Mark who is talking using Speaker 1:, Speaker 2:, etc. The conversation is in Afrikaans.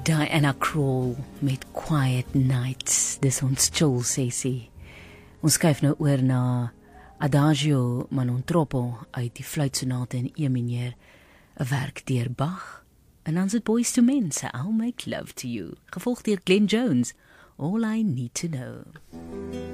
Speaker 1: Diana Krall met Quiet Nights, dis ons chill sessie. Ons skuif nou oor na Adagio ma non troppo uit die fluitsonate in E mineur, 'n werk deur Bach. En dan sit Boyz II Men se I'll Make Love to You, gevolg deur Glenn Jones, All I Need to Know.